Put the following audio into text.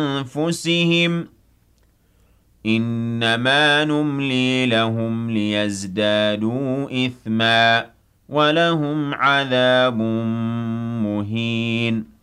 أنفسهم إنما نملي لهم ليزدادوا إثما ولهم عذاب مهين